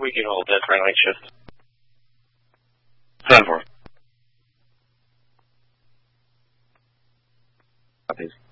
We can hold that for night shift. 10-4. Copies.